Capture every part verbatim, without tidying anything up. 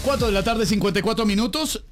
cuatro de la tarde, cincuenta y cuatro minutos.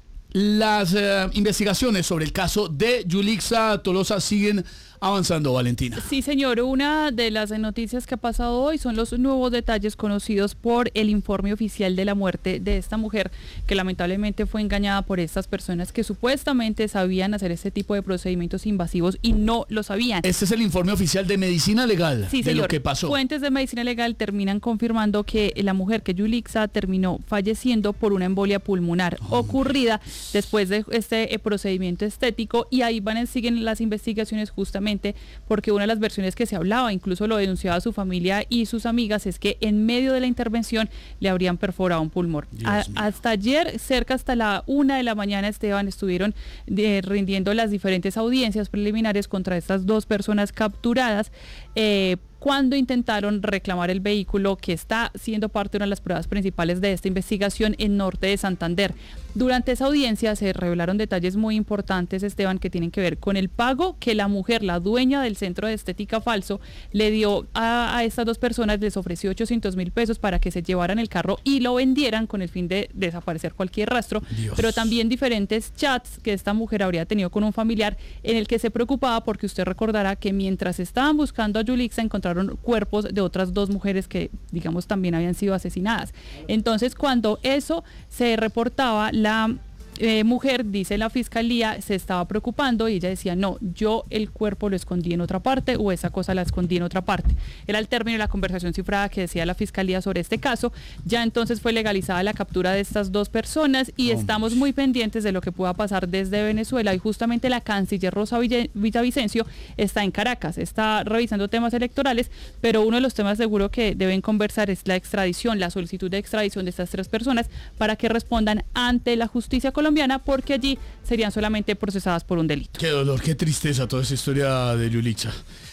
Las eh, investigaciones sobre el caso de Yulixa Tolosa siguen avanzando, Valentina. Sí, señor. Una de las noticias que ha pasado hoy son los nuevos detalles conocidos por el informe oficial de la muerte de esta mujer, que lamentablemente fue engañada por estas personas que supuestamente sabían hacer este tipo de procedimientos invasivos y no lo sabían. Este es el informe oficial de medicina legal, sí, de señor. lo que pasó. Fuentes de medicina legal terminan confirmando que la mujer, que Yulixa, terminó falleciendo por una embolia pulmonar oh, ocurrida después de este eh, procedimiento estético, y ahí van a siguen las investigaciones justamente porque una de las versiones que se hablaba, incluso lo denunciaba su familia y sus amigas, es que en medio de la intervención le habrían perforado un pulmón. A, hasta ayer, cerca hasta la una de la mañana, Esteban, estuvieron de, rindiendo las diferentes audiencias preliminares contra estas dos personas capturadas, eh, cuando intentaron reclamar el vehículo que está siendo parte de una de las pruebas principales de esta investigación en norte de Santander. Durante esa audiencia se revelaron detalles muy importantes, Esteban, que tienen que ver con el pago que la mujer, la dueña del centro de estética falso, le dio a, a estas dos personas. Les ofreció ochocientos mil pesos para que se llevaran el carro y lo vendieran con el fin de desaparecer cualquier rastro. Dios. Pero también diferentes chats que esta mujer habría tenido con un familiar, en el que se preocupaba porque usted recordará que mientras estaban buscando a Yulixa encontraron cuerpos de otras dos mujeres que, digamos, también habían sido asesinadas. Entonces, cuando eso se reportaba, la Eh, mujer, dice la fiscalía, se estaba preocupando y ella decía, no, yo el cuerpo lo escondí en otra parte o esa cosa la escondí en otra parte. Era el término de la conversación cifrada que decía la fiscalía sobre este caso. Ya entonces fue legalizada la captura de estas dos personas y oh, estamos muy pendientes de lo que pueda pasar desde Venezuela, y justamente la canciller Rosa Villavicencio está en Caracas, está revisando temas electorales, pero uno de los temas seguro que deben conversar es la extradición, la solicitud de extradición de estas tres personas para que respondan ante la justicia colombiana, colombiana, porque allí serían solamente procesadas por un delito. Qué dolor, qué tristeza toda esa historia de Yulixa.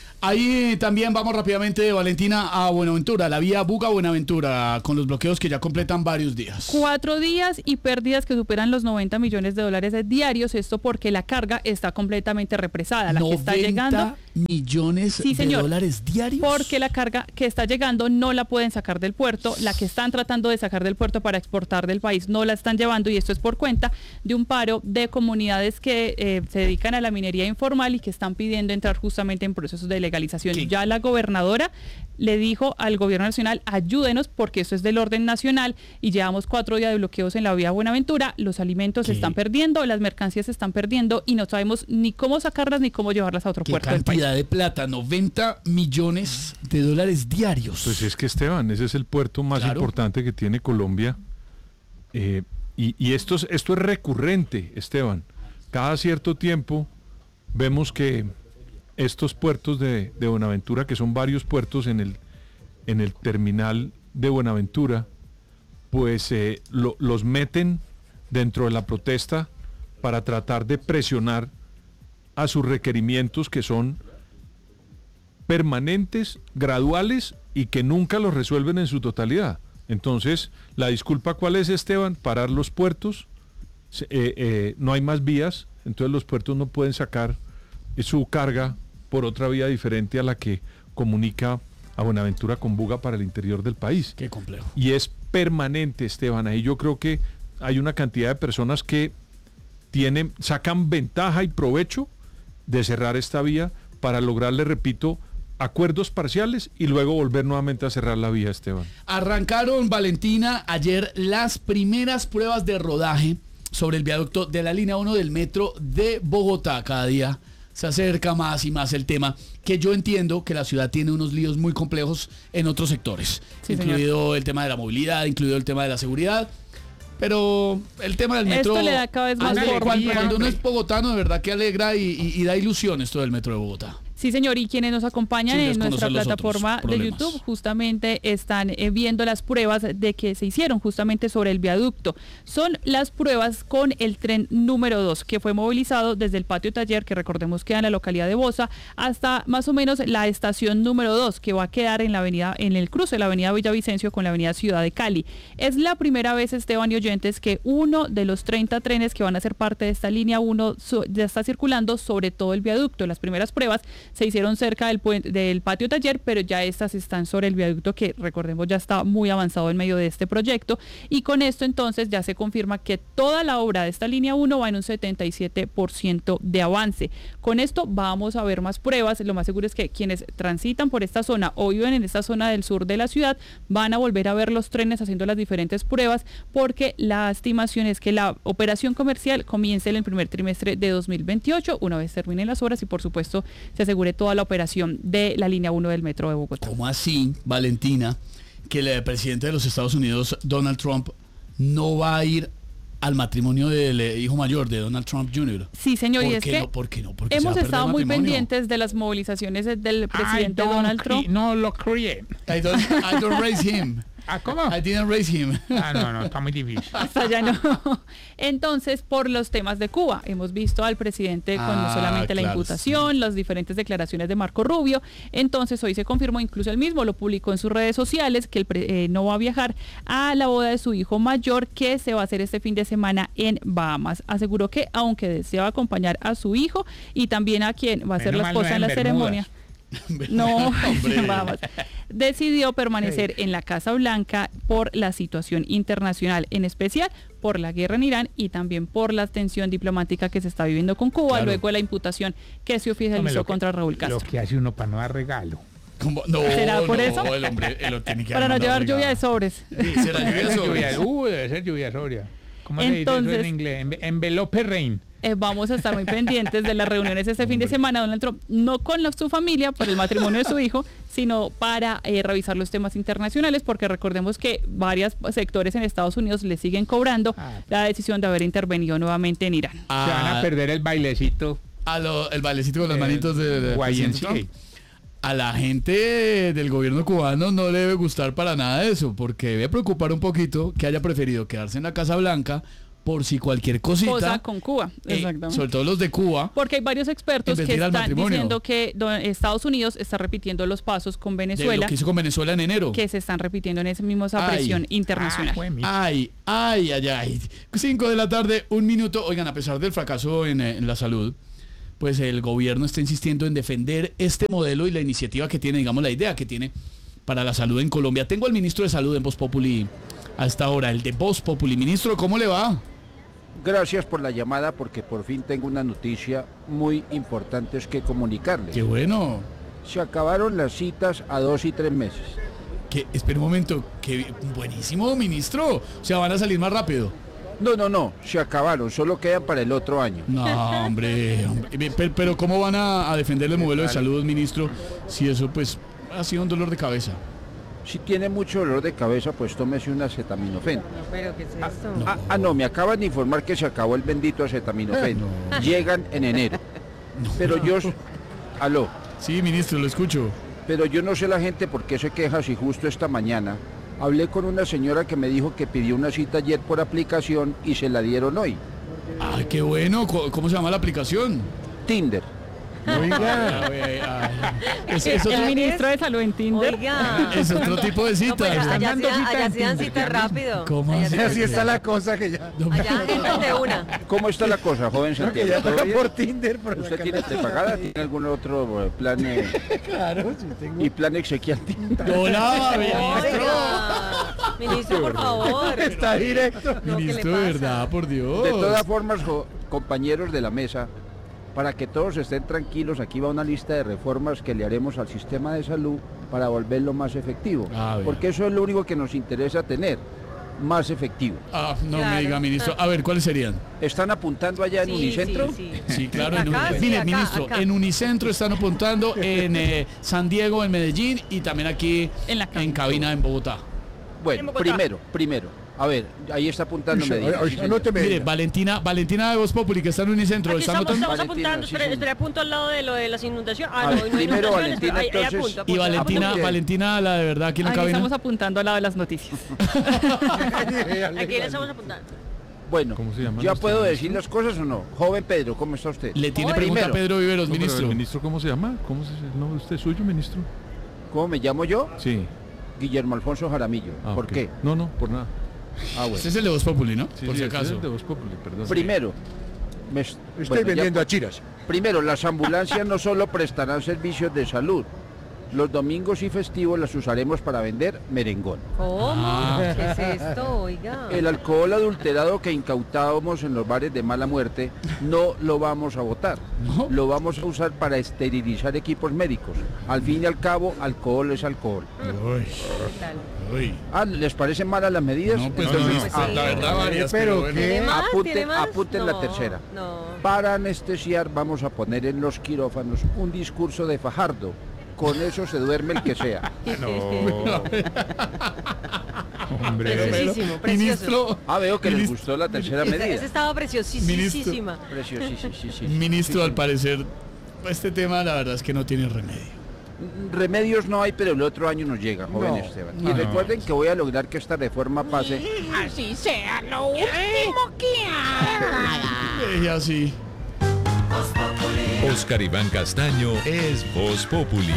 Ahí también vamos rápidamente, Valentina, a Buenaventura, la vía Buga-Buenaventura, con los bloqueos que ya completan varios días. Cuatro días y pérdidas que superan los noventa millones de dólares diarios, esto porque la carga está completamente represada, la que está llegando. millones sí, de señor, dólares diarios. Porque la carga que está llegando no la pueden sacar del puerto, la que están tratando de sacar del puerto para exportar del país no la están llevando, y esto es por cuenta de un paro de comunidades que eh, se dedican a la minería informal y que están pidiendo entrar justamente en procesos de legalización. Sí. Ya la gobernadora le dijo al gobierno nacional, ayúdenos porque esto es del orden nacional, y llevamos cuatro días de bloqueos en la vía Buenaventura, los alimentos ¿Qué? se están perdiendo, las mercancías se están perdiendo y no sabemos ni cómo sacarlas ni cómo llevarlas a otro ¿Qué puerto del país. Cantidad de plata, noventa millones de dólares diarios. Pues es que, Esteban, ese es el puerto más claro. importante que tiene Colombia, eh, y, y esto, es, esto es recurrente, Esteban. Cada cierto tiempo vemos que estos puertos de, de Buenaventura, que son varios puertos en el, en el terminal de Buenaventura, pues eh, lo, los meten dentro de la protesta para tratar de presionar a sus requerimientos, que son permanentes, graduales y que nunca los resuelven en su totalidad. Entonces, la disculpa, ¿cuál es, Esteban? Parar los puertos, eh, eh, no hay más vías, entonces los puertos no pueden sacar su carga por otra vía diferente a la que comunica a Buenaventura con Buga para el interior del país. Qué complejo. Y es permanente, Esteban. Ahí yo creo que hay una cantidad de personas que tienen, sacan ventaja y provecho de cerrar esta vía para lograr, le repito, acuerdos parciales y luego volver nuevamente a cerrar la vía, Esteban. Arrancaron, Valentina, ayer las primeras pruebas de rodaje sobre el viaducto de la línea uno del metro de Bogotá. Cada día se acerca más y más el tema, que yo entiendo que la ciudad tiene unos líos muy complejos en otros sectores, sí, incluido señor. el tema de la movilidad, incluido el tema de la seguridad, pero el tema del metro... Esto le da cada vez más forma. Cuando, cuando uno es bogotano, de verdad que alegra y, y, y da ilusión esto del metro de Bogotá. Sí, señor, y quienes nos acompañan en nuestra plataforma de YouTube justamente están eh, viendo las pruebas de que se hicieron justamente sobre el viaducto. Son las pruebas con el tren número dos, que fue movilizado desde el patio taller, que recordemos queda en la localidad de Bosa, hasta más o menos la estación número dos, que va a quedar en la avenida, en el cruce de la avenida Villavicencio con la avenida Ciudad de Cali. Es la primera vez, Esteban y oyentes, que uno de los treinta trenes que van a ser parte de esta línea uno so, ya está circulando sobre todo el viaducto. Las primeras pruebas se hicieron cerca del, del patio taller, pero ya estas están sobre el viaducto que, recordemos, ya está muy avanzado en medio de este proyecto, y con esto entonces ya se confirma que toda la obra de esta línea uno va en un setenta y siete por ciento de avance. Con esto vamos a ver más pruebas. Lo más seguro es que quienes transitan por esta zona o viven en esta zona del sur de la ciudad van a volver a ver los trenes haciendo las diferentes pruebas, porque la estimación es que la operación comercial comience en el primer trimestre de dos mil veintiocho, una vez terminen las obras y por supuesto se asegure toda la operación de la línea uno del metro de Bogotá. ¿Cómo así, Valentina, que el presidente de los Estados Unidos, Donald Trump, no va a ir al matrimonio del hijo mayor de Donald Trump junior? Sí, señor, y es que no? ¿Por qué no? Porque hemos estado muy pendientes de las movilizaciones del presidente Donald Trump. No lo crié. I don't, I don't raise him. ¿Ah, cómo? I didn't raise him. Ah, no, no, está muy difícil. Hasta allá no. Entonces, por los temas de Cuba, hemos visto al presidente con Ah, no solamente la claro, imputación, sí. las diferentes declaraciones de Marco Rubio. Entonces, hoy se confirmó, incluso él mismo lo publicó en sus redes sociales, que él eh, no va a viajar a la boda de su hijo mayor, que se va a hacer este fin de semana en Bahamas. Aseguró que, aunque deseaba acompañar a su hijo y también a quien va a ser Menos la mal no esposa en la en ceremonia. No, Hombre. vamos. Decidió permanecer en la Casa Blanca por la situación internacional, en especial por la guerra en Irán y también por la tensión diplomática que se está viviendo con Cuba, Claro. luego de la imputación que se oficializó Hombre, lo que- contra Raúl Castro. Lo que hace uno para no dar regalo. ¿Cómo? No, ¿Será por no, eso? el hombre, el hombre tiene que Para no mandar llevar regalo. lluvia de sobres. Sí, será lluvia de sobres. Lluvia, uh, debe ser lluvia soria. ¿Cómo se dice eso Entonces- en inglés? Enve- Envelope rain. Eh, vamos a estar muy pendientes de las reuniones este fin de semana, Donald Trump, no con la- su familia por el matrimonio de su hijo, sino para eh, revisar los temas internacionales, porque recordemos que varios sectores en Estados Unidos le siguen cobrando Ah. la decisión de haber intervenido nuevamente en Irán. Se van a A, perder el bailecito. a lo- el bailecito con las eh, manitos de, de Y presidente M C A. Trump. A la gente del gobierno cubano no le debe gustar para nada eso, porque debe preocupar un poquito que haya preferido quedarse en la Casa Blanca por si cualquier cosita, Cosa con Cuba, eh, exactamente. sobre todo los de Cuba. Porque hay varios expertos En vez de que ir al están matrimonio. diciendo que do- Estados Unidos está repitiendo los pasos con De lo Venezuela, que hizo con Venezuela en enero. que se están repitiendo en esa misma Ay. presión internacional. Ah, jue mi- Ay, ay, ay, ay. Cinco de la tarde, un minuto. Oigan, a pesar del fracaso en, eh, en la salud, pues el gobierno está insistiendo en defender este modelo y la iniciativa que tiene, digamos, la idea que tiene para la salud en Colombia. Tengo al ministro de Salud en Voz Populi a esta hora, el de Voz Populi. Ministro, ¿cómo le va? Gracias por la llamada porque por fin tengo una noticia muy importante que comunicarles. Qué bueno. Se acabaron las citas a dos y tres meses. Que, espera un momento, qué buenísimo, ministro. O sea, van a salir más rápido. No, no, no, se acabaron, solo quedan para el otro año. No, hombre, hombre. Pero, pero ¿cómo van a, a defender el modelo de salud, ministro, si eso pues ha sido un dolor de cabeza? Si tiene mucho dolor de cabeza, pues tómese un acetaminofén. ¿Pero qué es esto? Ah, ah, no, me acaban de informar que se acabó el bendito acetaminofén. Llegan en enero. Pero yo... Aló. Sí, ministro, lo escucho. Pero yo no sé la gente por qué se queja si justo esta mañana hablé con una señora que me dijo que pidió una cita ayer por aplicación y se la dieron hoy. Ay, qué bueno. Co- ¿Cómo se llama la aplicación? Tinder. Oiga, es, es El otro, ministro de Salud en Tinder. Oiga. es otro tipo de No, cita. pero Están allá dando hacían, cita allá en hacían Tinder, citas ya rápido. ¿Cómo Allá así? hacían- Así está la cosa que ya. Allá entran de una. ¿Cómo está la cosa, joven Que Santiago? ya ¿Todo toca bien? por Tinder. Por ¿Usted acá. tiene prepagada? ¿Tiene algún otro eh, plan? eh, Claro, sí tengo. y plan exequial Tinder? Hola, ministro. Oiga, ministro, por favor. Está directo. No, ¿qué le Ministro, de pasa? verdad, por Dios. De todas formas, jo- compañeros de la mesa, para que todos estén tranquilos, aquí va una lista de reformas que le haremos al sistema de salud para volverlo más efectivo. A ver. Porque eso es lo único que nos interesa tener, más efectivo. Ah, no Claro. me diga, ministro. A ver, ¿cuáles serían? ¿Están apuntando allá en Sí, Unicentro? sí, sí. Sí, claro. En Acá, un- sí, Mire, acá, ministro, acá. en Unicentro están apuntando, en eh, San Diego, en Medellín y también aquí En la cabina. cabina en Bogotá. Bueno, primero, primero. A ver, ahí está apuntando Medellín. Oye, sí, señor. anóteme. Mire, Valentina, Valentina de Voz Populi, que está en Unicentro, Aquí ¿está estamos, anotando? estamos Valentina, apuntando, sí, espere, señor. espere, apunto al lado de lo de las inundaciones. Ah, A no, ver, no hay primero, inundaciones, Valentina, pero ahí, ahí entonces- apunto, Y apunto. Valentina, Apunte. Valentina, la de verdad, aquí en la Aquí cabina. estamos apuntando al lado de las noticias. Aquí le estamos apuntando. Bueno, ¿Cómo se llama ¿ya nuestro puedo ministro? decir las cosas o no? Joven Pedro, ¿cómo está usted? Le tiene Oye, pregunta a primero, Pedro Viveros, No, pero ministro. ¿el ministro cómo se llama? ¿Cómo se no, usted es suyo, ministro? ¿Cómo me llamo yo? Sí. Guillermo Alfonso Jaramillo. Ah, ¿Por ok. qué? No, no, por nada. Ah, bueno. Este es el de Voz Populi, ¿no? Sí, Por sí, si ese acaso. es de Voz Populi, perdón. Primero, Me, Estoy bueno, ya- vendiendo achiras. Primero, las ambulancias no solo prestarán servicios de salud. Los domingos y festivos las usaremos para vender merengón. ¿Cómo? Ah. ¿Qué es esto? Oiga. El alcohol adulterado que incautábamos en los bares de mala muerte no lo vamos a botar. ¿No? Lo vamos a usar para esterilizar equipos médicos. Al fin y al cabo, alcohol es alcohol. Uy, ¿Qué tal? uy. Ah, ¿les parecen malas las medidas? No, pues Entonces, no, no, pues ah, sí. la verdad varias, Pero pero bueno. ¿qué? ¿Tiene más? Apunten- ¿Tiene más? apunten la No, tercera. No. Para anestesiar vamos a poner en los quirófanos un discurso de Fajardo. Con eso se duerme el que sea. Hombre, Preciosísimo, precioso. Ministro, Ah, veo que les Ministro- gustó la tercera Esa, esa medida. estaba preciosísima. Preciosísima. ministro, al parecer, este tema la verdad es que no tiene remedio. Remedios no hay, pero el otro año nos llega, joven No, Esteban. Y no. recuerden que voy a lograr que esta reforma pase. Y así. Oscar Iván Castaño es Voz Populi.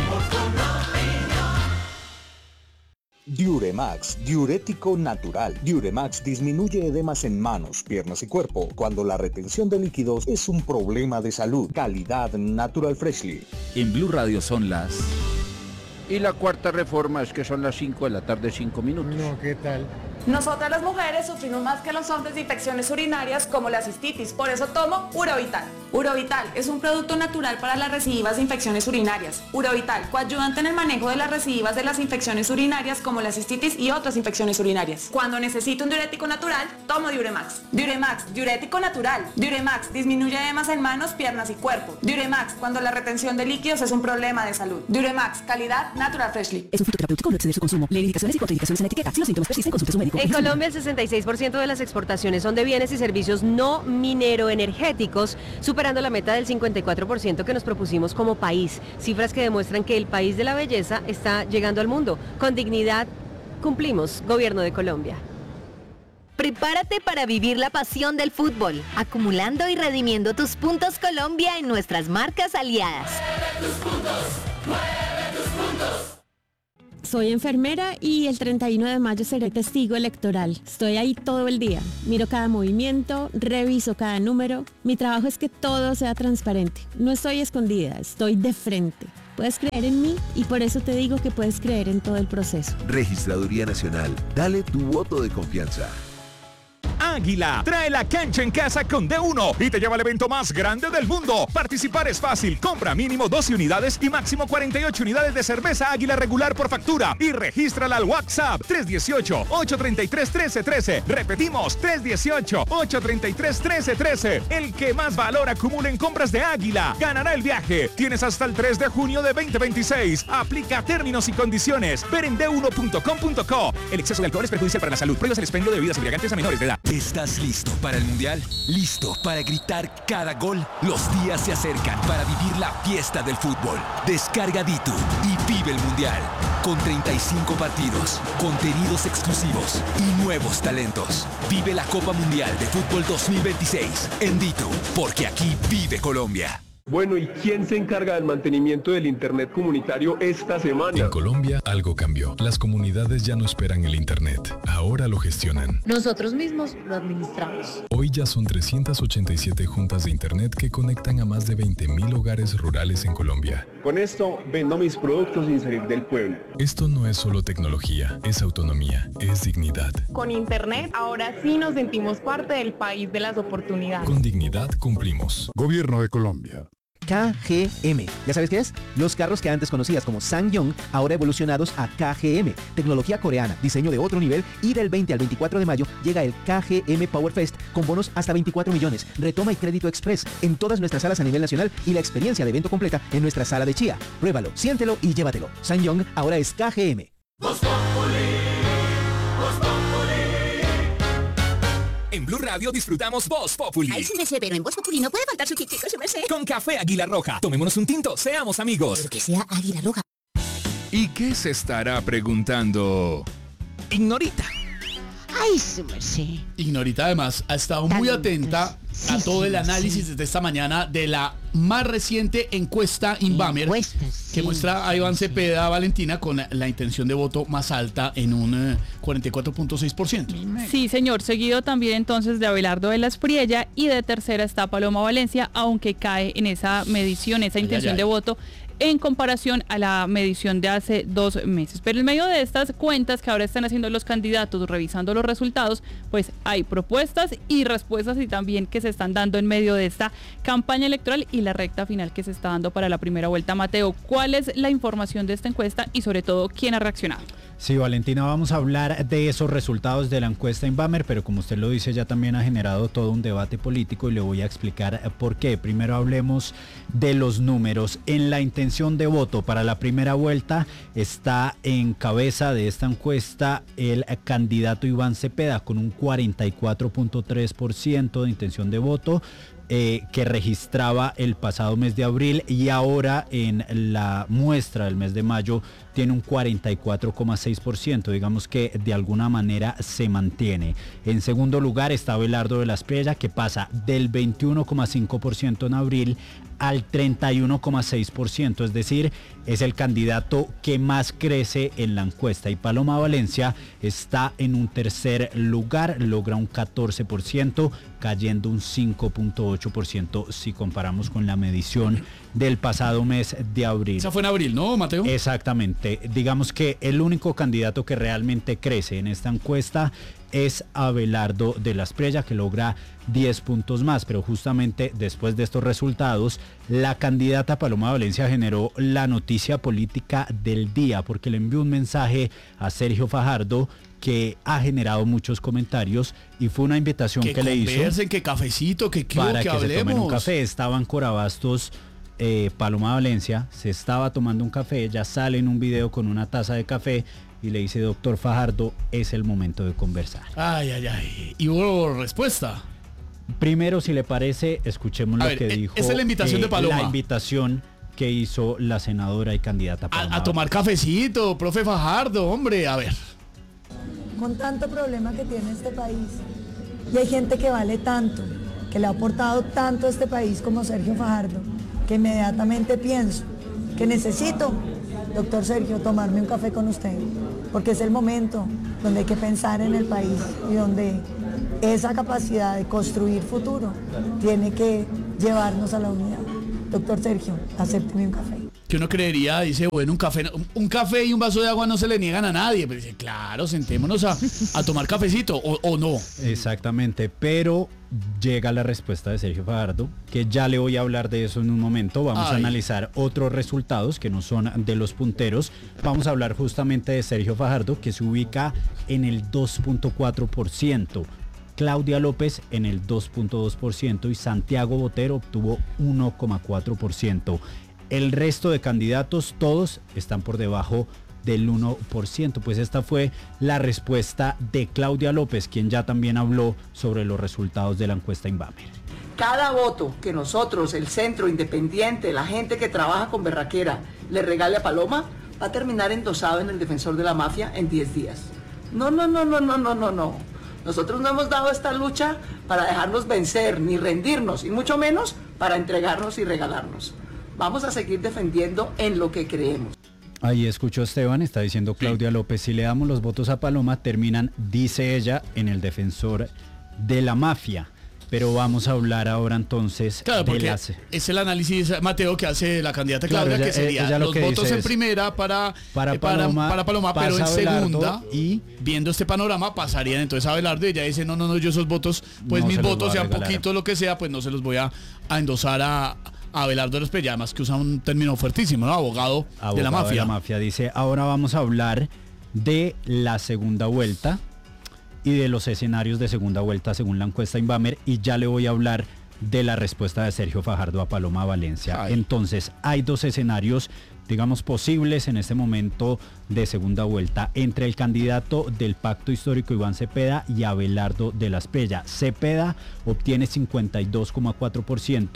Diuremax, diurético natural. Diuremax disminuye edemas en manos, piernas y cuerpo cuando la retención de líquidos es un problema de salud. Calidad Natural Freshly. En Blue Radio son las... Y la cuarta reforma es que son las cinco de la tarde, cinco minutos. No, ¿qué tal? Nosotras las mujeres sufrimos más que los hombres de infecciones urinarias como la cistitis, por eso tomo Urovital. Urovital es un producto natural para las recidivas de infecciones urinarias. Urovital, coayudante en el manejo de las recidivas de las infecciones urinarias como la cistitis y otras infecciones urinarias. Cuando necesito un diurético natural, tomo Diuremax. Diuremax, diurético natural. Diuremax, disminuye edemas en manos, piernas y cuerpo. Diuremax, cuando la retención de líquidos es un problema de salud. Diuremax, calidad Natural Freshly. Es un fitoterapéutico, no exceder su consumo. Lee indicaciones y contraindicaciones en etiqueta. Si los síntomas persisten, consulte a su médico. En Colombia, el sesenta y seis por ciento de las exportaciones son de bienes y servicios no minero-energéticos, superando la meta del cincuenta y cuatro por ciento que nos propusimos como país. Cifras que demuestran que el país de la belleza está llegando al mundo. Con dignidad cumplimos, Gobierno de Colombia. Prepárate para vivir la pasión del fútbol, acumulando y redimiendo tus puntos Colombia en nuestras marcas aliadas. Soy enfermera y el treinta y uno de mayo seré testigo electoral. Estoy ahí todo el día. Miro cada movimiento, reviso cada número. Mi trabajo es que todo sea transparente. No estoy escondida, estoy de frente. Puedes creer en mí y por eso te digo que puedes creer en todo el proceso. Registraduría Nacional, dale tu voto de confianza. Águila trae la cancha en casa con D uno y te lleva al evento más grande del mundo. Participar es fácil. Compra mínimo doce unidades y máximo cuarenta y ocho unidades de cerveza Águila regular por factura y regístrala al WhatsApp tres uno ocho, ocho tres tres, uno tres uno tres. Repetimos, tres uno ocho, ocho tres tres, uno tres uno tres. El que más valor acumule en compras de Águila ganará el viaje. Tienes hasta el tres de junio de veinte veintiséis. Aplica términos y condiciones. Ver en d uno punto com punto co. El exceso de alcohol es perjudicial para la salud. Prohíbas el expendio de bebidas embriagantes a menores de edad. ¿Estás listo para el Mundial? ¿Listo para gritar cada gol? Los días se acercan para vivir la fiesta del fútbol. Descarga Ditu y vive el Mundial. Con treinta y cinco partidos, contenidos exclusivos y nuevos talentos. Vive la Copa Mundial de Fútbol dos mil veintiséis en Ditu, porque aquí vive Colombia. Bueno, ¿y quién se encarga del mantenimiento del Internet comunitario esta semana? En Colombia algo cambió. Las comunidades ya no esperan el Internet. Ahora lo gestionan. Nosotros mismos lo administramos. Hoy ya son trescientas ochenta y siete juntas de Internet que conectan a más de veinte mil hogares rurales en Colombia. Con esto vendo mis productos sin salir del pueblo. Esto no es solo tecnología, es autonomía, es dignidad. Con Internet ahora sí nos sentimos parte del país de las oportunidades. Con dignidad cumplimos. Gobierno de Colombia. K G M. ¿Ya sabes qué es? Los carros que antes conocías como SsangYong, ahora evolucionados a K G M. Tecnología coreana, diseño de otro nivel y del veinte al veinticuatro de mayo llega el K G M Power Fest con bonos hasta veinticuatro millones, retoma y crédito express en todas nuestras salas a nivel nacional y la experiencia de evento completa en nuestra sala de Chía. Pruébalo, siéntelo y llévatelo. SsangYong ahora es K G M. En Blue Radio disfrutamos Voz Populi. Ay, sí me sé, pero en Voz Populi no puede faltar su tintico, sí me sé. Con café Águila Roja. Tomémonos un tinto, seamos amigos. Pero que sea Águila Roja. ¿Y qué se estará preguntando Ignorita. Ay, su merced. Ignorita además ha estado muy atenta sí, a todo sí, el análisis sí. desde esta mañana de la más reciente encuesta Inbamer Encuesta, sí, que muestra a Iván sí, Cepeda Valentina con la, la intención de voto más alta en un eh, cuarenta y cuatro punto seis por ciento. Sí, señor, seguido también entonces de Abelardo de la Espriella y de tercera está Paloma Valencia, aunque cae en esa medición, esa intención ay, ay. de voto en comparación a la medición de hace dos meses. Pero en medio de estas cuentas que ahora están haciendo los candidatos, revisando los resultados, pues hay propuestas y respuestas y también que se están dando en medio de esta campaña electoral y la recta final que se está dando para la primera vuelta. Mateo, ¿cuál es la información de esta encuesta y sobre todo quién ha reaccionado? Sí, Valentina, vamos a hablar de esos resultados de la encuesta Inbamer, pero como usted lo dice, ya también ha generado todo un debate político y le voy a explicar por qué. Primero hablemos de los números. En la intención de voto para la primera vuelta está en cabeza de esta encuesta el candidato Iván Cepeda con un cuarenta y cuatro punto tres por ciento de intención de voto. Eh, que registraba el pasado mes de abril y ahora en la muestra del mes de mayo tiene un cuarenta y cuatro coma seis por ciento, digamos que de alguna manera se mantiene. En segundo lugar está Abelardo de la Espriella, que pasa del veintiuno coma cinco por ciento en abril al treinta y uno coma seis por ciento, es decir, es el candidato que más crece en la encuesta. Y Paloma Valencia está en un tercer lugar, logra un catorce por ciento, cayendo un cinco punto ocho por ciento si comparamos con la medición del pasado mes de abril. Esa fue en abril, ¿no, Mateo? Exactamente. Digamos que el único candidato que realmente crece en esta encuesta es Abelardo de la Espriella, que logra diez puntos más, pero justamente después de estos resultados, la candidata Paloma Valencia generó la noticia política del día, porque le envió un mensaje a Sergio Fajardo que ha generado muchos comentarios y fue una invitación que, que le hizo. Que conversen, que cafecito, que, que, para que, que hablemos. se tomen un café. Estaban Corabastos, eh, Paloma Valencia, se estaba tomando un café, ella sale en un video con una taza de café y le dice: doctor Fajardo, es el momento de conversar. Ay, ay, ay. ¿Y hubo respuesta? Primero, si le parece, escuchemos lo ver, que dijo. Esa es la invitación eh, de Paloma. La invitación que hizo la senadora y candidata Paloma. A, a tomar cafecito, profe Fajardo, hombre, a ver. Con tanto problema que tiene este país, y hay gente que vale tanto, que le ha aportado tanto a este país como Sergio Fajardo, que inmediatamente pienso que necesito, doctor Sergio, tomarme un café con usted, porque es el momento donde hay que pensar en el país y donde esa capacidad de construir futuro tiene que llevarnos a la unidad. Doctor Sergio, acépteme un café. Que uno creería, dice, bueno, un café, un, un café y un vaso de agua no se le niegan a nadie, pero dice, claro, sentémonos a, a tomar cafecito, o, o no. Exactamente, pero llega la respuesta de Sergio Fajardo, que ya le voy a hablar de eso en un momento. Vamos Ay. a analizar otros resultados que no son de los punteros. Vamos a hablar justamente de Sergio Fajardo, que se ubica en el dos punto cuatro por ciento. Claudia López en el dos punto dos por ciento y Santiago Botero obtuvo uno coma cuatro por ciento. El resto de candidatos, todos están por debajo del uno por ciento. Pues esta fue la respuesta de Claudia López, quien ya también habló sobre los resultados de la encuesta Inbamer. Cada voto que nosotros, el Centro Independiente, la gente que trabaja con berraquera, le regale a Paloma, va a terminar endosado en el defensor de la mafia en diez días. No, no, no, no, no, no, no, no. Nosotros no hemos dado esta lucha para dejarnos vencer, ni rendirnos, y mucho menos para entregarnos y regalarnos. Vamos a seguir defendiendo en lo que creemos. Ahí escuchó Esteban, está diciendo Claudia López, si le damos los votos a Paloma, terminan, dice ella, en el defensor de la mafia. Pero vamos a hablar ahora entonces claro, de porque las... es el análisis, Mateo, que hace la candidata Claudia, claro, ella, que sería ella los votos en primera para para eh, Paloma, para, para Paloma pero en segunda, y viendo este panorama, pasarían entonces a Abelardo y ella dice, no, no, no, yo esos votos, pues no mis votos sean regalar. poquito, lo que sea, pues no se los voy a, a endosar a... a Abelardo de la Espriella, además que usa un término fuertísimo, ¿no? Abogado, Abogado de la mafia. de la mafia. Dice, ahora vamos a hablar de la segunda vuelta y de los escenarios de segunda vuelta según la encuesta Inbamer, y ya le voy a hablar de la respuesta de Sergio Fajardo a Paloma Valencia. Ay. Entonces, hay dos escenarios, digamos, posibles en este momento de segunda vuelta entre el candidato del Pacto Histórico Iván Cepeda y Abelardo de la Espriella. Cepeda obtiene cincuenta y dos coma cuatro por ciento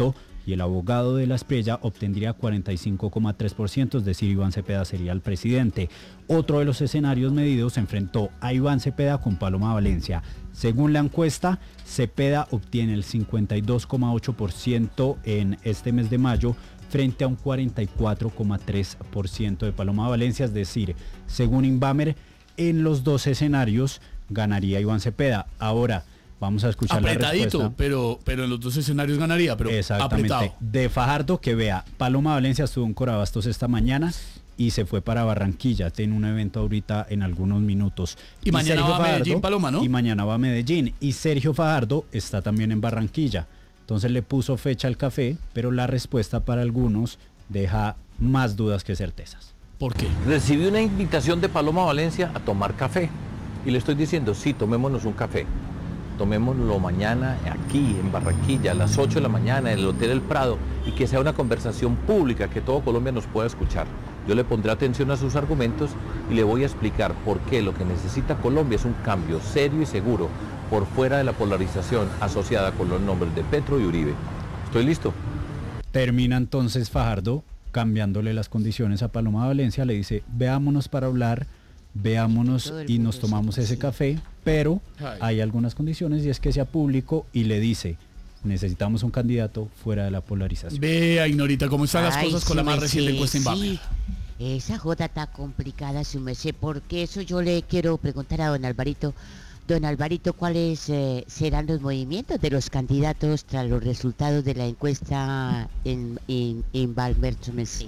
y el abogado de la Espriella obtendría cuarenta y cinco coma tres por ciento, es decir, Iván Cepeda sería el presidente. Otro de los escenarios medidos enfrentó a Iván Cepeda con Paloma Valencia. Según la encuesta, Cepeda obtiene el cincuenta y dos coma ocho por ciento en este mes de mayo frente a un cuarenta y cuatro coma tres por ciento de Paloma Valencia, es decir, según Inbamer, en los dos escenarios ganaría Iván Cepeda. Ahora, vamos a escuchar la respuesta. Apretadito, pero, pero en los dos escenarios ganaría, pero exactamente, apretado. De Fajardo, que vea, Paloma Valencia estuvo en Corabastos esta mañana y se fue para Barranquilla, tiene un evento ahorita en algunos minutos. Y, y mañana Sergio va a Fajardo, Medellín, Paloma, ¿no? Y mañana va a Medellín. Y Sergio Fajardo está también en Barranquilla. Entonces le puso fecha al café, pero la respuesta para algunos deja más dudas que certezas. ¿Por qué? Recibí una invitación de Paloma Valencia a tomar café. Y le estoy diciendo, sí, tomémonos un café. Tomémoslo mañana aquí en Barranquilla, a las ocho de la mañana, en el Hotel El Prado, y que sea una conversación pública, que todo Colombia nos pueda escuchar. Yo le pondré atención a sus argumentos y le voy a explicar por qué lo que necesita Colombia es un cambio serio y seguro por fuera de la polarización asociada con los nombres de Petro y Uribe. ¿Estoy listo? Termina entonces Fajardo cambiándole las condiciones a Paloma Valencia, le dice, veámonos para hablar, veámonos y nos tomamos ese café, pero hay algunas condiciones y es que sea público, y le dice, necesitamos un candidato fuera de la polarización. Vea, Ignorita, cómo están las Ay, cosas con sí, la más me reciente sé, encuesta en Inbamer. sí. Esa joda está complicada, su merced, porque eso yo le quiero preguntar a don Alvarito. Don Alvarito, ¿cuáles eh, serán los movimientos de los candidatos tras los resultados de la encuesta en, en, en Inbamer, su merced?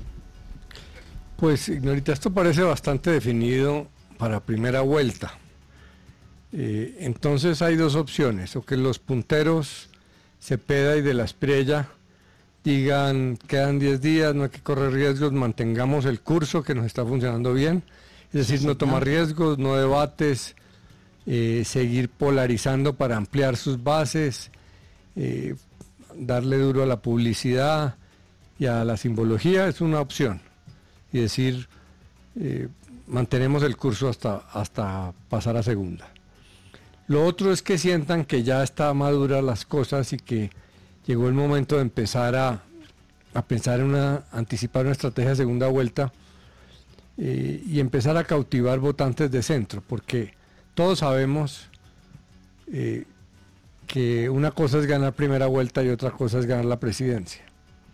Pues, Ignorita, esto parece bastante definido para primera vuelta. Eh, entonces hay dos opciones, o que los punteros Cepeda y de la Espriella digan, quedan diez días, no hay que correr riesgos, mantengamos el curso que nos está funcionando bien, es decir, no tomar riesgos, no debates, eh, seguir polarizando para ampliar sus bases, eh, darle duro a la publicidad y a la simbología, es una opción, y decir, eh, mantenemos el curso hasta, hasta pasar a segunda. Lo otro es que sientan que ya está maduras las cosas y que llegó el momento de empezar a, a pensar en una, anticipar una estrategia de segunda vuelta eh, y empezar a cautivar votantes de centro, porque todos sabemos eh, que una cosa es ganar primera vuelta y otra cosa es ganar la presidencia.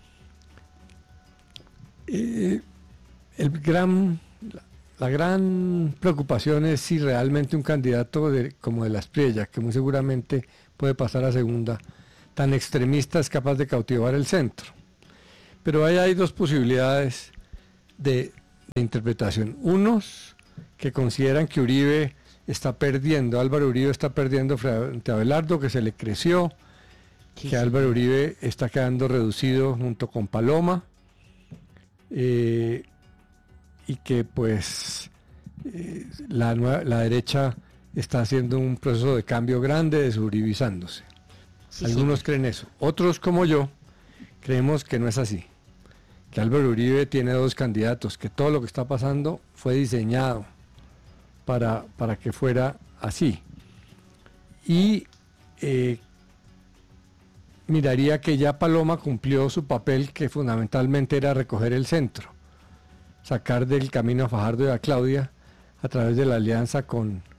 Eh, el gran, la, la gran preocupación es si realmente un candidato de, como de la Espriella, que muy seguramente puede pasar a segunda, tan extremista es capaz de cautivar el centro. Pero ahí hay dos posibilidades de, de interpretación. Unos que consideran que Uribe está perdiendo, Álvaro Uribe está perdiendo frente a Abelardo, que se le creció, sí, que sí. Álvaro Uribe está quedando reducido junto con Paloma, eh, y que pues eh, la, nueva, la derecha está haciendo un proceso de cambio grande, desuribizándose. Sí, Algunos sí. creen eso. Otros, como yo, creemos que no es así. Que Álvaro Uribe tiene dos candidatos, que todo lo que está pasando fue diseñado para, para que fuera así. Y eh, miraría que ya Paloma cumplió su papel, que fundamentalmente era recoger el centro, sacar del camino a Fajardo y a Claudia a través de la alianza con,